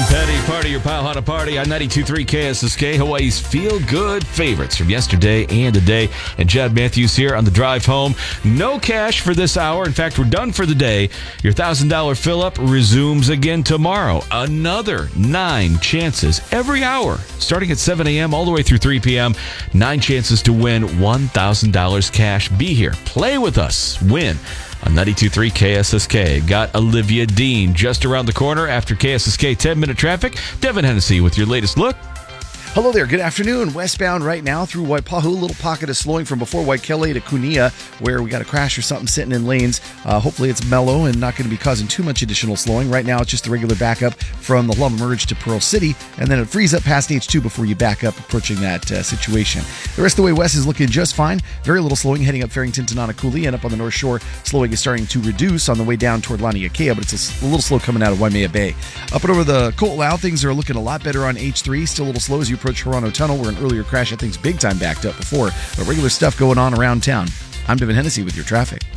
Petty, part of your Pile Hot Party on 92.3 KSSK, Hawaii's feel-good favorites from yesterday and today. And Chad Matthews here on the drive home. No cash for this hour. In fact, we're done for the day. Your $1,000 fill-up resumes again tomorrow. Another 9 chances every hour, starting at 7 a.m. all the way through 3 p.m. 9 chances to win $1,000 cash. Be here. Play with us. Win on 92.3 KSSK. Got Olivia Dean just around the corner after KSSK 10-minute traffic. Devin Hennessy with your latest look. Hello there. Good afternoon. Westbound right now through Waipahu. A little pocket of slowing from before Waikele to Kunia, where we got a crash or something sitting in lanes. Hopefully it's mellow and not going to be causing too much additional slowing. Right now it's just the regular backup from the Loma Merge to Pearl City, and then it frees up past H2 before you back up approaching that situation. The rest of the way west is looking just fine. Very little slowing heading up Farrington to Nanakuli, and up on the North Shore, slowing is starting to reduce on the way down toward Laniakea, but it's a little slow coming out of Waimea Bay. Up and over the Ko'olau, things are looking a lot better on H3. Still a little slow as you approach Toronto Tunnel, where an earlier crash had things big time backed up before, but regular stuff going on around town. I'm Devin Hennessy with your traffic.